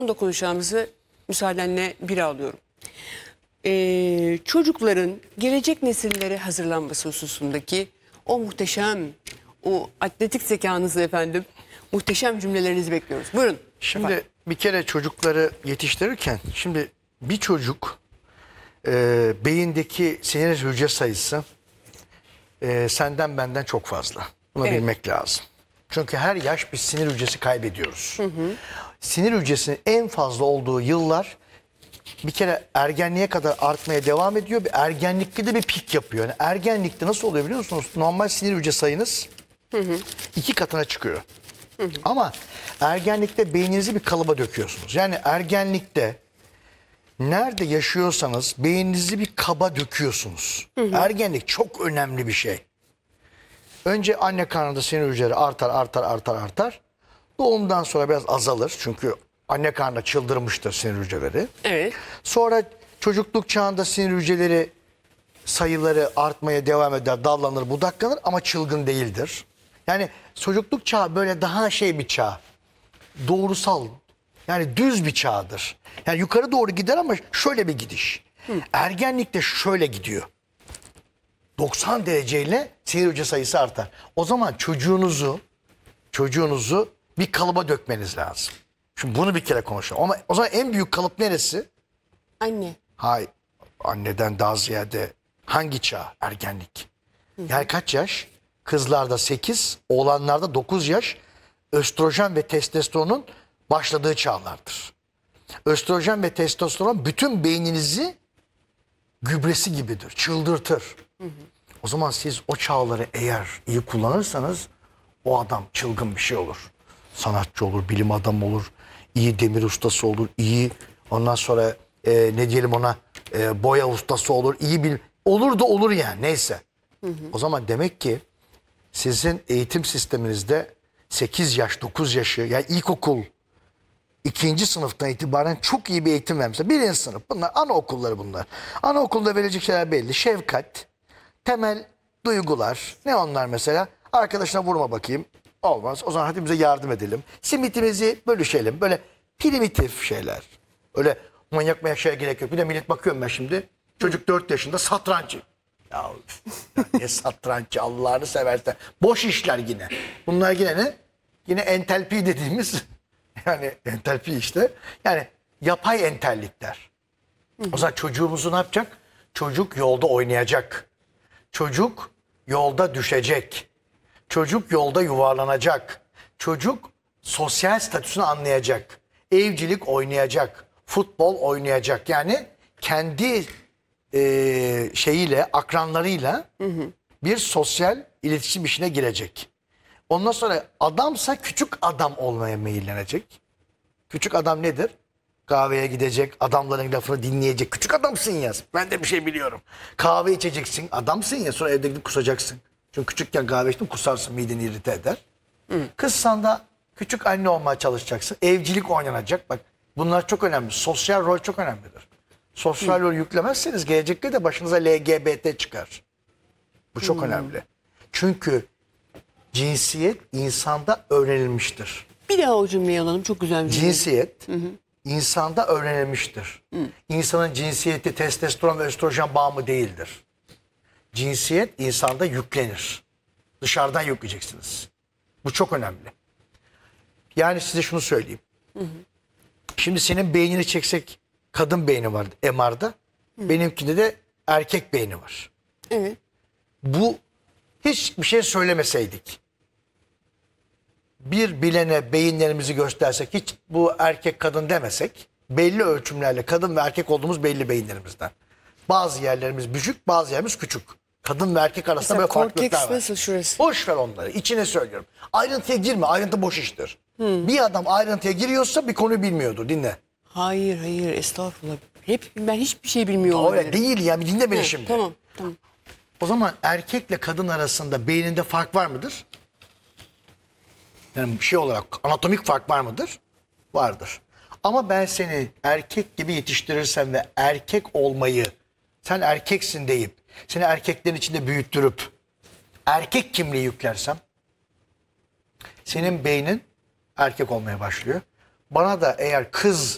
da konuşacağımızı müsaadenle bire alıyorum. Çocukların gelecek nesillere hazırlanması hususundaki o muhteşem, o atletik zekanızı efendim, muhteşem cümlelerinizi bekliyoruz. Buyurun. Şimdi efendim. bir kere çocukları yetiştirirken şimdi bir çocuk beyindeki sinir hücre sayısı senden benden çok fazla. Bunu Evet. bilmek lazım. Çünkü her yaş bir sinir hücresi kaybediyoruz. Sinir hücresinin en fazla olduğu yıllar bir kere ergenliğe kadar artmaya devam ediyor. Bir ergenlikte de bir pik yapıyor. Yani ergenlikte nasıl oluyor biliyor musunuz? Normal sinir hücre sayınız 2 katına çıkıyor. Ama ergenlikte beyninizi bir kalıba döküyorsunuz. Yani ergenlikte nerede yaşıyorsanız beyninizi bir kaba döküyorsunuz. Ergenlik çok önemli bir şey. Önce anne karnında sinir hücreleri artar. Doğumdan sonra biraz azalır. Çünkü anne karnında çıldırmıştır sinir hücreleri. Evet. Sonra çocukluk çağında sinir hücreleri sayıları artmaya devam eder, dallanır, budaklanır ama çılgın değildir. Yani çocukluk çağı böyle daha şey bir çağ. Doğrusal, yani düz bir çağdır. Yani yukarı doğru gider ama şöyle bir gidiş. Ergenlikte şöyle gidiyor. 90 dereceyle sinir hücre sayısı artar. O zaman çocuğunuzu bir kalıba dökmeniz lazım. Şimdi bunu bir kere konuşalım. Ama o zaman en büyük kalıp neresi? Anne. Hayır. Anneden daha ziyade hangi çağ? Ergenlik. Yani kaç yaş? Kızlarda 8, oğlanlarda 9 yaş. Östrojen ve testosteronun başladığı çağlardır. Östrojen ve testosteron bütün beyninizi gübresi gibidir. Çıldırtır. O zaman siz o çağları eğer iyi kullanırsanız o adam çılgın bir şey olur. Sanatçı olur, bilim adamı olur, iyi demir ustası olur, iyi ondan sonra ne diyelim ona boya ustası olur, iyi bir olur da olur yani neyse. O zaman demek ki sizin eğitim sisteminizde 8 yaş, 9 yaşı yani ilkokul 2. sınıftan itibaren çok iyi bir eğitim vermişler. 1. sınıf bunlar anaokulları bunlar. Anaokulda verecek şeyler belli. Şefkat, temel duygular. Ne onlar mesela? Arkadaşına vurma bakayım. Olmaz. O zaman hadi bize yardım edelim. Simitimizi bölüşelim. Böyle primitif şeyler. Öyle manyak şeye gerek yok. Bir de millet bakıyorum ben şimdi. Çocuk 4 yaşında satranç. Ya, ya ne satrancı Allah'ını seversen. Boş işler yine. Bunlar yine ne? Yine entelpi dediğimiz yani entelpi işte. Yani yapay entellikler. O zaman çocuğumuzu ne yapacak? Çocuk yolda oynayacak. Çocuk yolda düşecek. Çocuk yolda yuvarlanacak. Çocuk sosyal statüsünü anlayacak. Evcilik oynayacak. Futbol oynayacak. Yani kendi şeyiyle, akranlarıyla bir sosyal iletişim işine girecek. Ondan sonra adamsa küçük adam olmaya meyillenecek. Küçük adam nedir? Kahveye gidecek, adamların lafını dinleyecek. Küçük adamsın ya. Ben de bir şey biliyorum. Kahve içeceksin. Adamsın ya. Sonra evde gidip kusacaksın. Çünkü küçükken kahve içtin kusarsın. Mideni irite eder. Kızsan da küçük anne olmaya çalışacaksın. Evcilik oynanacak. Bak bunlar çok önemli. Sosyal rol çok önemlidir. Sosyal rol yüklemezseniz gelecekte de başınıza LGBT çıkar. Bu çok önemli. Çünkü cinsiyet insanda öğrenilmiştir. Bir daha o cümleyi alalım. Çok güzel bir cümle. Cinsiyet insanda öğrenilmiştir. İnsanın cinsiyeti testosteron ve östrojen bağımı değildir. Cinsiyet insanda yüklenir. Dışarıdan yükleyeceksiniz. Bu çok önemli. Yani size şunu söyleyeyim. Şimdi senin beynini çeksek kadın beyni var MR'da. Benimkinde de erkek beyni var. Evet. Bu hiçbir şey söylemeseydik. Bir bilene beyinlerimizi göstersek hiç bu erkek kadın demesek belli ölçümlerle kadın ve erkek olduğumuz belli beyinlerimizden. Bazı yerlerimiz büyük bazı yerlerimiz küçük. Kadın ve erkek arasında Mesela böyle farklılıklar korteks var. nasıl şurası? Boş ver onları içine söylüyorum. Ayrıntıya girme ayrıntı boş iştir. Bir adam ayrıntıya giriyorsa bir konuyu bilmiyordur dinle. Hayır estağfurullah. Ben hiçbir şey bilmiyorum. Öyle değil ya bir dinle beni Ha, şimdi. Tamam. O zaman erkekle kadın arasında beyninde fark var mıdır? Yani şey olarak anatomik fark var mıdır? Vardır. Ama ben seni erkek gibi yetiştirirsem ve erkek olmayı sen erkeksin deyip seni erkeklerin içinde büyüttürüp erkek kimliği yüklersem senin beynin erkek olmaya başlıyor. Bana da eğer kız